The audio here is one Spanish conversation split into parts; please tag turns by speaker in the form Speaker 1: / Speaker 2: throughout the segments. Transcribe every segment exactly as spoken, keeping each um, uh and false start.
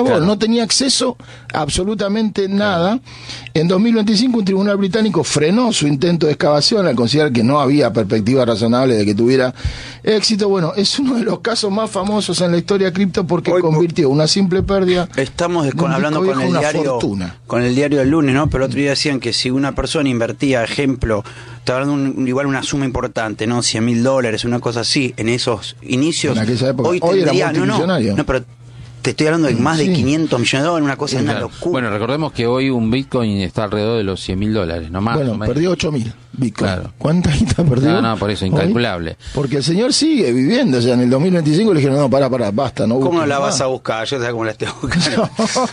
Speaker 1: claro. no tenía acceso a absolutamente nada. En dos mil veinticinco un tribunal británico frenó su intento de excavación al considerar que no había perspectiva razonable de que tuviera éxito. Bueno, es uno de los casos más famosos en la historia cripto porque Hoy, convirtió una simple pérdida.
Speaker 2: Estamos con, hablando con el diario fortuna. con el diario del lunes, ¿no? Pero el otro día decían que si una persona invertía, ejemplo, estaba hablando un, igual una suma importante, ¿no? cien mil dólares, una cosa así, en esos inicios.
Speaker 1: En aquella época.
Speaker 2: Hoy,
Speaker 1: Hoy
Speaker 2: tendría,
Speaker 1: era multimillonario.
Speaker 2: No, no, no, pero te estoy hablando de más
Speaker 1: sí.
Speaker 2: de quinientos millones de dólares, una cosa, sí, una
Speaker 3: claro.
Speaker 2: locura.
Speaker 3: Bueno, recordemos que hoy un Bitcoin está alrededor de los cien mil dólares, no más.
Speaker 1: Bueno, perdió ocho mil Bitcoin.
Speaker 3: Claro.
Speaker 1: ¿Cuánta guita perdió?
Speaker 3: No, no, por eso, incalculable.
Speaker 1: Hoy? Porque el señor sigue viviendo, o sea, en el dos mil veinticinco le dijeron, no, para, para, basta. No
Speaker 2: ¿Cómo la
Speaker 1: más.
Speaker 2: vas a buscar? Yo sé cómo la estoy buscando.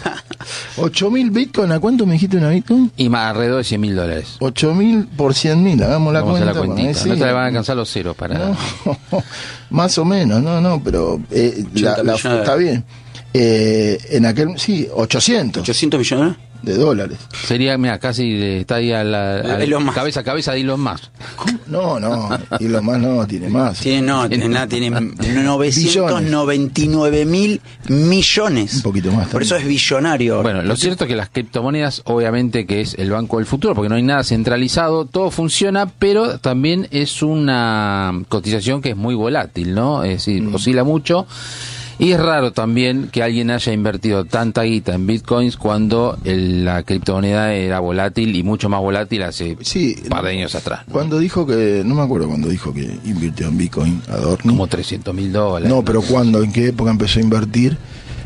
Speaker 1: ocho mil Bitcoin, ¿a cuánto me dijiste una Bitcoin?
Speaker 3: Y más alrededor de cien mil dólares.
Speaker 1: ocho mil por cien mil, hagamos la
Speaker 3: Vamos
Speaker 1: cuenta.
Speaker 3: A la cuentita.
Speaker 1: Eh, sí.
Speaker 3: No te le van a alcanzar los ceros para...
Speaker 1: No, más o menos, no, no, pero eh, la, la, está bien. Eh, en aquel, sí, ochocientos.
Speaker 2: ochocientos millones
Speaker 1: de dólares.
Speaker 3: Sería, mira, casi está ahí a la, a la cabeza a cabeza de Elon Musk.
Speaker 1: No, no, Elon Musk no, tiene más.
Speaker 2: Tiene, no, tiene, nada, tiene novecientos noventa y nueve mil millones.
Speaker 1: Un poquito más.
Speaker 2: Por también. Eso es billonario.
Speaker 3: Bueno, lo cierto es que las criptomonedas, obviamente que es el banco del futuro, porque no hay nada centralizado, todo funciona, pero también es una cotización que es muy volátil, ¿no? Es decir, mm. oscila mucho. Y es raro también que alguien haya invertido tanta guita en bitcoins cuando el, la criptomoneda era volátil y mucho más volátil hace
Speaker 1: sí,
Speaker 3: un par de años atrás, ¿no?
Speaker 1: Cuando dijo que, no me acuerdo cuando dijo que invirtió en bitcoin, Adorni.
Speaker 3: Como trescientos mil dólares.
Speaker 1: No, pero ¿cuándo? ¿En qué época empezó a invertir?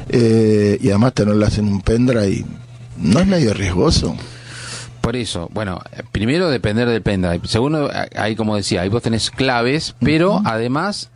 Speaker 1: Eh, y además tenerlas en un pendrive, ¿no es medio riesgoso?
Speaker 3: Por eso, bueno, primero depender del pendrive. Segundo, ahí como decía, ahí vos tenés claves, pero uh-huh. además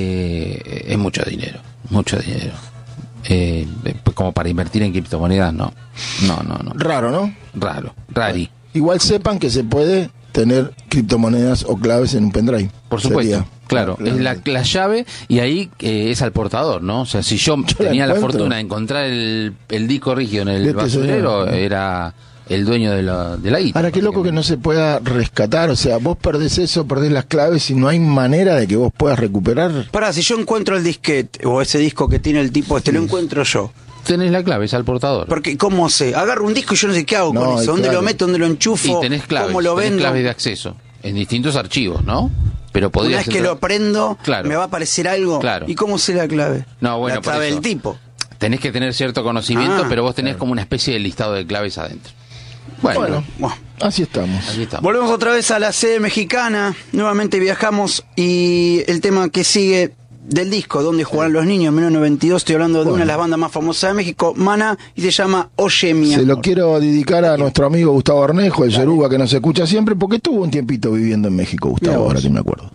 Speaker 3: eh, es mucho dinero. Mucho dinero. Eh, como para invertir en criptomonedas, no. No, no, no.
Speaker 1: Raro, ¿no?
Speaker 3: Raro. Rari.
Speaker 1: Igual sepan que se puede tener criptomonedas o claves en un pendrive.
Speaker 3: Por supuesto. Sería. Claro, es la, la llave y ahí eh, es al portador, ¿no? O sea, si yo, yo tenía la, la fortuna de encontrar el, el disco rígido en el este basurero, señor. Era el dueño de la, de la I T.
Speaker 1: Ahora, qué loco que no se pueda rescatar, o sea, vos perdés eso, perdés las claves y no hay manera de que vos puedas recuperar.
Speaker 2: Pará, si yo encuentro el disquete o ese disco que tiene el tipo, este sí. lo encuentro yo.
Speaker 3: Tenés la clave, es al portador.
Speaker 2: Porque, ¿cómo sé? Agarro un disco y yo no sé qué hago
Speaker 1: no,
Speaker 2: con eso. ¿Dónde
Speaker 1: claro.
Speaker 2: lo meto? ¿Dónde lo enchufo?
Speaker 3: Y tenés claves,
Speaker 2: ¿Cómo lo
Speaker 3: tenés
Speaker 2: vendo?
Speaker 3: claves de acceso en distintos archivos, ¿no? Pero podrías
Speaker 2: Una vez que
Speaker 3: entrar...
Speaker 2: lo prendo,
Speaker 3: claro.
Speaker 2: me va a aparecer algo.
Speaker 3: Claro.
Speaker 2: ¿Y cómo sé la clave?
Speaker 3: No, bueno,
Speaker 2: la clave del tipo.
Speaker 3: Tenés que tener cierto conocimiento,
Speaker 2: ah,
Speaker 3: pero vos tenés
Speaker 2: claro.
Speaker 3: como una especie de listado de claves adentro. Bueno,
Speaker 1: bueno,
Speaker 2: bueno,
Speaker 1: así estamos.
Speaker 3: Así estamos.
Speaker 2: Volvemos otra vez a la sede mexicana. Nuevamente viajamos y el tema que sigue del disco, donde jugarán los niños, menos noventa y dos, estoy hablando de bueno. una de las bandas más famosas de México, Maná, y se llama Oye Mi Amor.
Speaker 1: Se lo quiero dedicar a nuestro amigo Gustavo Arnejo, el Yoruba, que nos escucha siempre, porque estuvo un tiempito viviendo en México, Gustavo, ahora que me acuerdo.